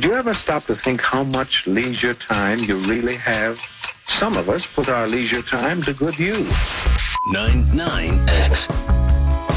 Did you ever stop to think how much leisure time you really have? Some of us put our leisure time to good use. 99X.